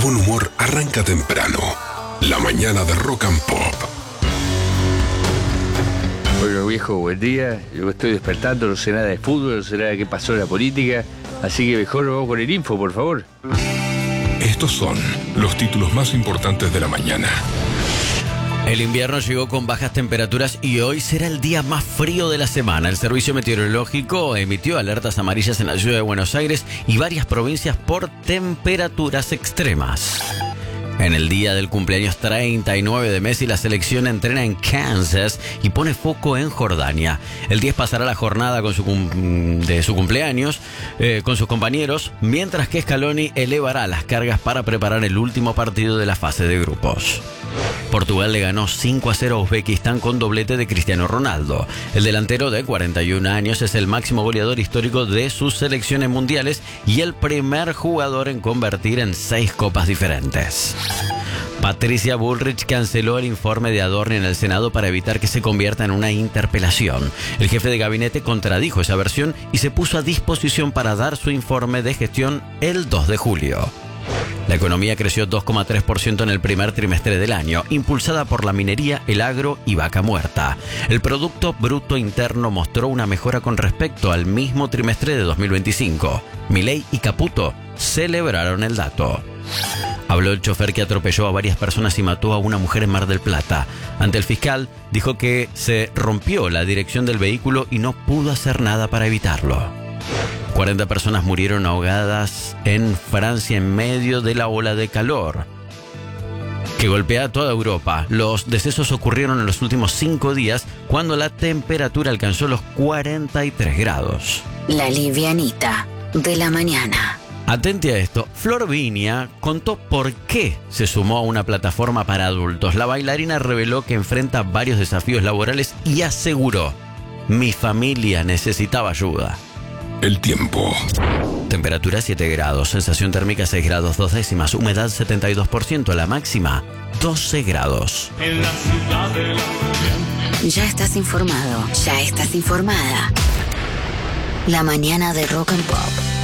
buen humor arranca temprano. La mañana de Rock and Pop. Bueno, viejo, buen día. Yo estoy despertando, no sé nada de fútbol, no sé nada de qué pasó en la política. Así que mejor vamos con el info, por favor. Estos son los títulos más importantes de la mañana. El invierno llegó con bajas temperaturas y hoy será el día más frío de la semana. El Servicio Meteorológico emitió alertas amarillas en la ciudad de Buenos Aires y varias provincias por temperaturas extremas. En el día del cumpleaños 39 de Messi, la selección entrena en Kansas y pone foco en Jordania. El 10 pasará la jornada de su cumpleaños con sus compañeros, mientras que Scaloni elevará las cargas para preparar el último partido de la fase de grupos. Portugal le ganó 5-0 a Uzbekistán con doblete de Cristiano Ronaldo. El delantero de 41 años es el máximo goleador histórico de sus selecciones mundiales y el primer jugador en convertir en 6 copas diferentes. Patricia Bullrich canceló el informe de Adorni en el Senado para evitar que se convierta en una interpelación. El jefe de gabinete contradijo esa versión y se puso a disposición para dar su informe de gestión el 2 de julio. La economía creció 2,3% en el primer trimestre del año, impulsada por la minería, el agro y vaca muerta. El Producto Bruto Interno mostró una mejora con respecto al mismo trimestre de 2025. Milei y Caputo celebraron el dato. Habló el chofer que atropelló a varias personas y mató a una mujer en Mar del Plata. Ante el fiscal, dijo que se rompió la dirección del vehículo y no pudo hacer nada para evitarlo. 40 personas murieron ahogadas en Francia en medio de la ola de calor que golpea a toda Europa. Los decesos ocurrieron en los últimos 5 días cuando la temperatura alcanzó los 43 grados. La livianita de la mañana. Atente a esto, Flor Viña contó por qué se sumó a una plataforma para adultos. La bailarina reveló que enfrenta varios desafíos laborales y aseguró: mi familia necesitaba ayuda. El tiempo. Temperatura 7 grados, sensación térmica 6 grados 2 décimas, humedad 72%, la máxima 12 grados. Ya estás informado, ya estás informada. La mañana de Rock and Pop.